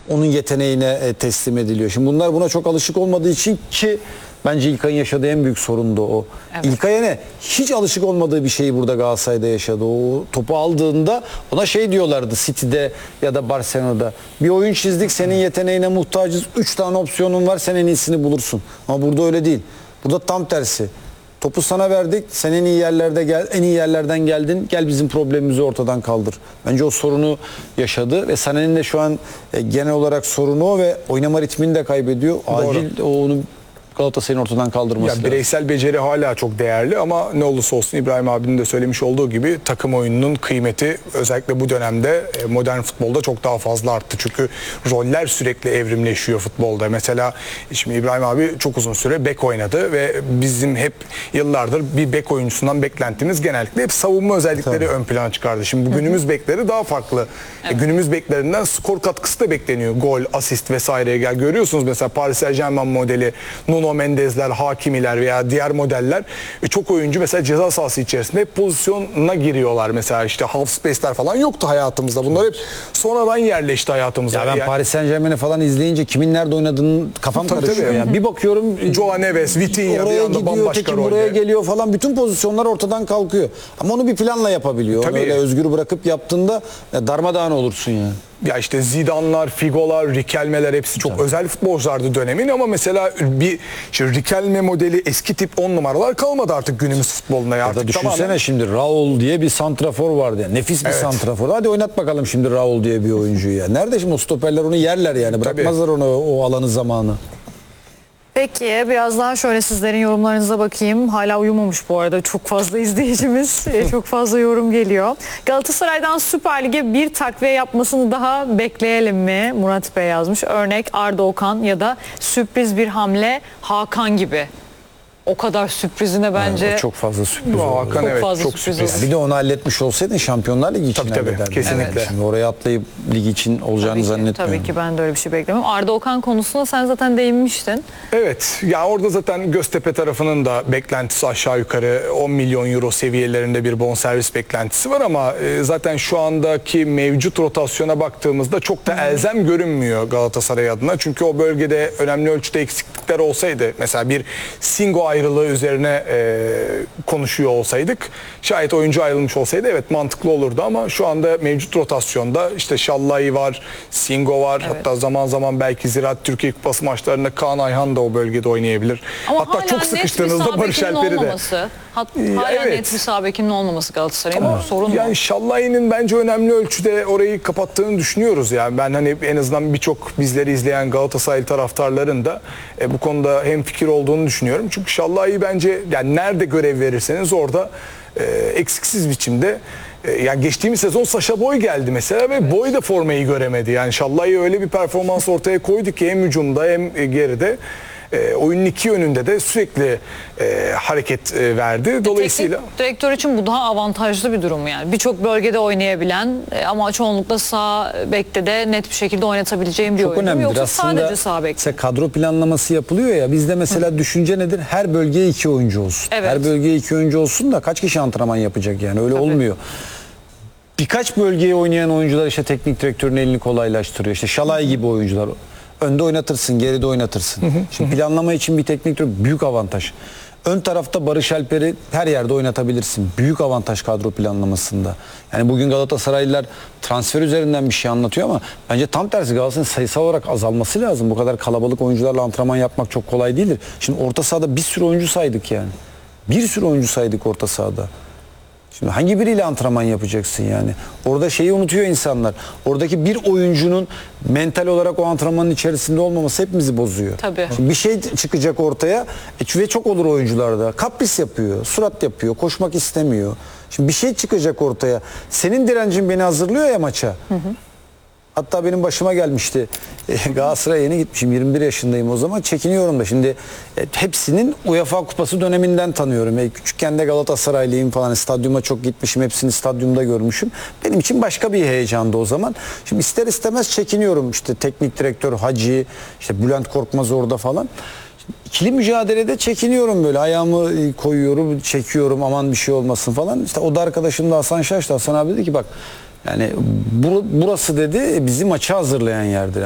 onun yeteneğine teslim ediliyor. Şimdi bunlar buna çok alışık olmadığı için ki bence İlkay'ın yaşadığı en büyük sorun da o. Evet. İlkay'a ne? Hiç alışık olmadığı bir şeyi burada Galatasaray'da yaşadı. O topu aldığında ona şey diyorlardı City'de ya da Barcelona'da. Bir oyun çizdik, senin yeteneğine muhtacız. 3 tane opsiyonun var, sen en iyisini bulursun. Ama burada öyle değil. Burada tam tersi. Topu sana verdik. Sen en iyi yerlerden geldin. Gel bizim problemimizi ortadan kaldır. Bence o sorunu yaşadı ve Sané'nin de şu an genel olarak sorunu o ve oynama ritmini de kaybediyor. Acil onu Galatasaray'ın ortadan kaldırması lazım. Bireysel beceri hala çok değerli ama ne olursa olsun İbrahim abinin de söylemiş olduğu gibi takım oyununun kıymeti özellikle bu dönemde modern futbolda çok daha fazla arttı. Çünkü roller sürekli evrimleşiyor futbolda. Mesela şimdi İbrahim abi çok uzun süre bek oynadı ve bizim hep yıllardır bir bek oyuncusundan beklentimiz genellikle hep savunma özellikleri ön plana çıkardı. Şimdi bu günümüz bekleri daha farklı. Günümüz beklerinden skor katkısı da bekleniyor. Gol, asist vesaireye gel. Görüyorsunuz mesela Paris Saint-Germain modeli, Nuno Mendes'ler, Hakimi'ler veya diğer modeller çok oyuncu mesela ceza sahası içerisinde hep pozisyona giriyorlar. Mesela işte half space'ler falan yoktu hayatımızda. Bunlar hep sonradan yerleşti hayatımıza. Ya ben Paris Saint-Germain'i falan izleyince kimin nerede oynadığını kafam karışıyor. Yani bir bakıyorum Joao Neves, Vitinha bir oraya anda gidiyor, bambaşka öteki rolde. buraya geliyor falan. Bütün pozisyonlar ortadan kalkıyor. Ama onu bir planla yapabiliyor. Onu Tabii. öyle özgür bırakıp yaptığında darmadağın olursun yani. Ya işte Zidane'lar, Figo'lar, Riquelme'ler hepsi çok özel futbolculardı dönemin ama mesela bir Riquelme modeli eski tip 10 numaralar kalmadı artık günümüz futboluna. Ya da Artık düşünsene tamamen... şimdi Raul diye bir santrafor vardı yani. Nefis bir santrafor. Hadi oynat bakalım şimdi Raul diye bir oyuncuyu ya. Nerede şimdi o stoperler onu yerler yani. Bırakmazlar onu o alanı zamanı. Peki biraz daha şöyle sizlerin yorumlarınıza bakayım. Hala uyumamış bu arada çok fazla izleyicimiz. Çok fazla yorum geliyor. Galatasaray'dan Süper Lig'e bir takviye yapmasını daha bekleyelim mi? Murat Bey yazmış. Örnek Arda Okan ya da sürpriz bir hamle Hakan gibi. O kadar sürprizine bence Yani çok fazla sürpriz oldu. Hakan çok evet fazla çok sürpriz sürpriz. oldu. Bir de onu halletmiş olsaydın Şampiyonlar Ligi için Tabii, hallederdin. kesinlikle. Şimdi oraya atlayıp lig için olacağını Tabii ki, zannetmiyorum. tabii ki ben de öyle bir şey beklemiyorum. Arda Okan konusunda sen zaten değinmiştin. Evet ya orada zaten Göztepe tarafının da beklentisi aşağı yukarı 10 milyon euro seviyelerinde bir bonservis beklentisi var ama zaten şu andaki mevcut rotasyona baktığımızda çok da elzem görünmüyor Galatasaray adına. Çünkü o bölgede önemli ölçüde eksiklikler olsaydı mesela bir Singo ayrılığı üzerine konuşuyor olsaydık şayet oyuncu ayrılmış olsaydı evet mantıklı olurdu ama şu anda mevcut rotasyonda işte Şallay var, Singo var hatta zaman zaman belki Ziraat Türkiye Kupası maçlarında Kaan Ayhan da o bölgede oynayabilir. Ama hatta hala çok net sıkıştığınızda bir Barış sağ bekinin Alper'i de. olmaması. Hala Evet. net bir sağ bekinin olmaması Galatasaray'ın sorun Yani mu? Şallay'ın bence önemli ölçüde orayı kapattığını düşünüyoruz yani. Ben hani en azından birçok bizleri izleyen Galatasaray taraftarların da bu konuda hemfikir olduğunu düşünüyorum. Çünkü Şallay'ı bence yani nerede görev verirseniz orada eksiksiz biçimde yani geçtiğimiz sezon Sacha Boy geldi mesela ve Boy da formayı göremedi. Yani Şallay'ı öyle bir performans ortaya koydu ki hem hücumda hem geride. Oyunun iki yönünde de sürekli hareket verdi. Dolayısıyla Teknik direktör için bu daha avantajlı bir durum yani. Birçok bölgede oynayabilen ama çoğunlukla sağ bekte de net bir şekilde oynatabileceğim bir Çok oyuncu mu? önemlidir. Yoksa Aslında sadece sağ bek. mesela kadro planlaması yapılıyor ya bizde mesela düşünce nedir? Her bölgeye 2 oyuncu olsun. Evet. Her bölgeye 2 oyuncu olsun da kaç kişi antrenman yapacak yani öyle olmuyor. Birkaç bölgeye oynayan oyuncular işte teknik direktörün elini kolaylaştırıyor. İşte Şalay gibi oyuncular. Önde oynatırsın, geride oynatırsın. Şimdi planlama için bir teknik direktör büyük avantaj. Ön tarafta Barış Alper'i her yerde oynatabilirsin. Büyük avantaj kadro planlamasında. Yani bugün Galatasaraylılar transfer üzerinden bir şey anlatıyor ama bence tam tersi Galatasaray'ın sayısal olarak azalması lazım. Bu kadar kalabalık oyuncularla antrenman yapmak çok kolay değildir. Şimdi orta sahada bir sürü oyuncu saydık yani. Bir sürü oyuncu saydık orta sahada. Şimdi hangi biriyle antrenman yapacaksın yani? Orada şeyi unutuyor insanlar. Oradaki bir oyuncunun mental olarak o antrenmanın içerisinde olmaması hepimizi bozuyor. Tabii. Şimdi bir şey çıkacak ortaya ve çok olur oyuncularda. Kapris yapıyor, surat yapıyor, koşmak istemiyor. Şimdi bir şey çıkacak ortaya. Senin direncin beni hazırlıyor ya maça. Hatta benim başıma gelmişti. Galatasaray'a yeni gitmişim. 21 yaşındayım o zaman. Çekiniyorum da. Şimdi hepsinin UEFA Kupası döneminden tanıyorum. Küçükken de Galatasaraylıyım falan. Stadyuma çok gitmişim. Hepsini stadyumda görmüşüm. Benim için başka bir heyecandı o zaman. Şimdi ister istemez çekiniyorum. İşte teknik direktör Hacı, işte Bülent Korkmaz orada falan. İkili mücadelede çekiniyorum böyle. Ayağımı koyuyorum, çekiyorum aman bir şey olmasın falan. İşte o da arkadaşım da Hasan Şaş'tı. Hasan abi dedi ki bak yani burası dedi bizi maça hazırlayan yerdir.